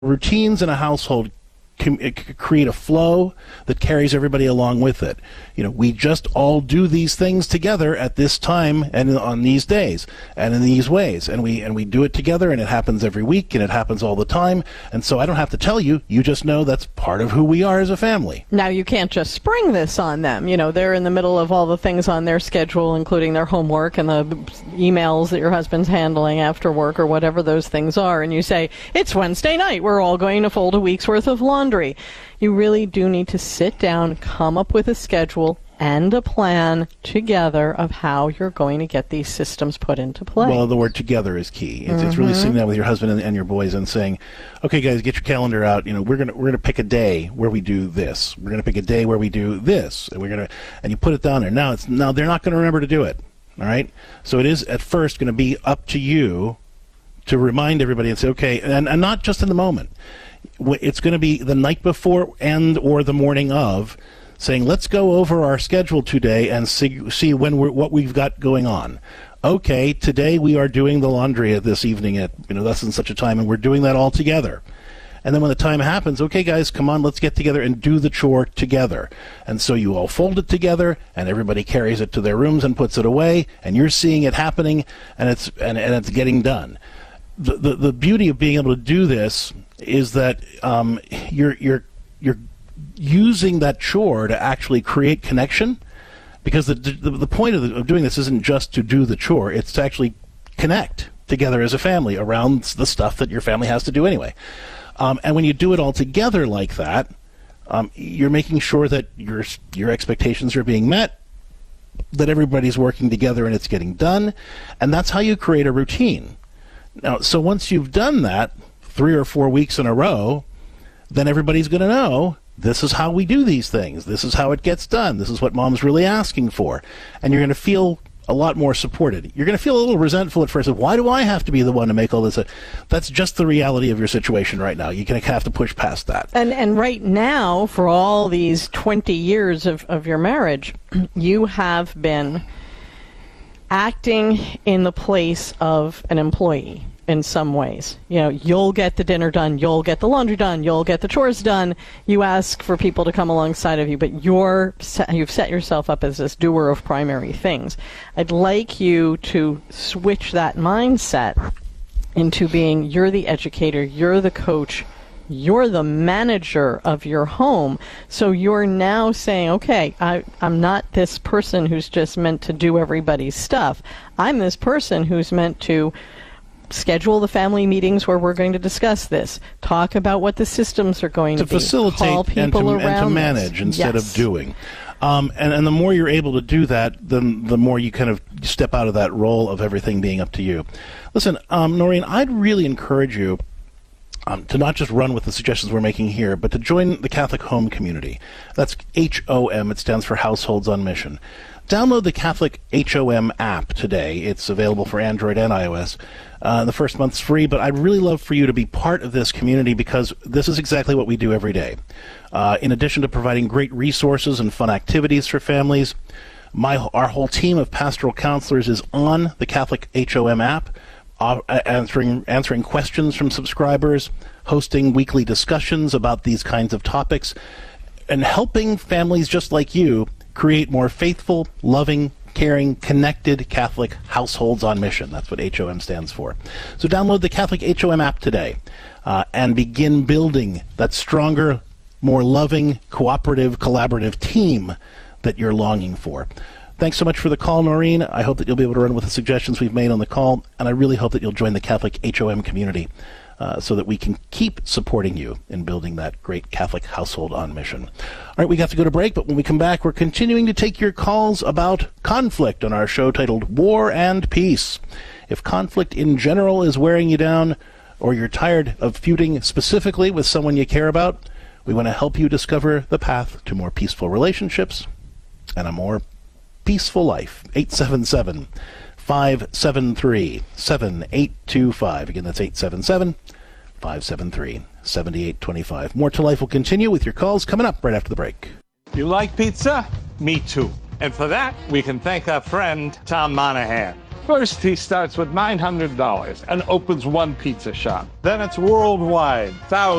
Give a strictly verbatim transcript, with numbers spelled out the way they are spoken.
routines in a household create a flow that carries everybody along with it. You know, we just all do these things together at this time and on these days and in these ways, and we and we do it together, and it happens every week, and it happens all the time. And so I don't have to tell you, you just know that's part of who we are as a family. Now, you can't just spring this on them. You know, they're in the middle of all the things on their schedule, including their homework and the emails that your husband's handling after work or whatever those things are, and you say, it's Wednesday night, we're all going to fold a week's worth of laundry. You really do need to sit down, come up with a schedule and a plan together of how you're going to get these systems put into play. Well, the word together is key. It's, mm-hmm. it's really sitting down with your husband and, and your boys and saying, okay, guys, get your calendar out. You know, we're gonna we're gonna pick a day where we do this. We're gonna pick a day where we do this, and we're gonna and you put it down there. Now it's now they're not going to remember to do it. All right. So it is at first going to be up to you to remind everybody and say, okay, and, and not just in the moment. It's going to be the night before and or the morning of, saying, let's go over our schedule today and see, see when we're, what we've got going on. Okay, today we are doing the laundry at this evening at, you know, thus and such a time, and we're doing that all together. And then when the time happens, okay, guys, come on, let's get together and do the chore together. And so you all fold it together, and everybody carries it to their rooms and puts it away, and you're seeing it happening, and it's and, and it's getting done. The, the the beauty of being able to do this is that um, you're you're you're using that chore to actually create connection, because the the, the point of, the, of doing this isn't just to do the chore; it's to actually connect together as a family around the stuff that your family has to do anyway. Um, and when you do it all together like that, um, you're making sure that your your expectations are being met, that everybody's working together and it's getting done, and that's how you create a routine. Now, so once you've done that three or four weeks in a row, then everybody's going to know this is how we do these things. This is how it gets done. This is what Mom's really asking for. And you're going to feel a lot more supported. You're going to feel a little resentful at first. Of, why do I have to be the one to make all this? That's just the reality of your situation right now. You're going to have to push past that. And and right now, for all these twenty years of, of your marriage, you have been acting in the place of an employee in some ways. You know, you'll get the dinner done, you'll get the laundry done, you'll get the chores done. You ask for people to come alongside of you, but you're you've set yourself up as this doer of primary things. I'd like you to switch that mindset into being, you're the educator, you're the coach, you're the manager of your home. So you're now saying, okay, I, I'm not this person who's just meant to do everybody's stuff. I'm this person who's meant to schedule the family meetings where we're going to discuss this, talk about what the systems are going to, to be, facilitate call people and to, around and to manage this. instead yes. of doing. Um, and, and the more you're able to do that, then the more you kind of step out of that role of everything being up to you. Listen, um, Noreen, I'd really encourage you Um, to not just run with the suggestions we're making here, but to join the Catholic Home Community. That's H O M. It stands for Households on Mission. Download the Catholic H O M app today. It's available for Android and iOS. Uh, the first month's free, but I'd really love for you to be part of this community, because this is exactly what we do every day. Uh, in addition to providing great resources and fun activities for families, my our whole team of pastoral counselors is on the Catholic H O M app, Uh, answering answering questions from subscribers, hosting weekly discussions about these kinds of topics, and helping families just like you create more faithful, loving, caring, connected Catholic households on mission. That's what H O M stands for. So download the Catholic H O M app today uh, and begin building that stronger, more loving, cooperative, collaborative team that you're longing for. Thanks so much for the call, Noreen. I hope that you'll be able to run with the suggestions we've made on the call, and I really hope that you'll join the Catholic H O M community uh, so that we can keep supporting you in building that great Catholic household on mission. All right, we got to go to break, but when we come back, we're continuing to take your calls about conflict on our show titled War and Peace. If conflict in general is wearing you down, or you're tired of feuding specifically with someone you care about, we want to help you discover the path to more peaceful relationships and a more peaceful life. Eight seven seven, five seven three, seven eight two five. Again, that's eight seven seven, five seven three, seven eight two five. More to Life will continue with your calls coming up right after the break. You like pizza? Me too. And for that, we can thank our friend Tom Monahan. First, he starts with nine hundred dollars and opens one pizza shop. Then it's worldwide. Thousands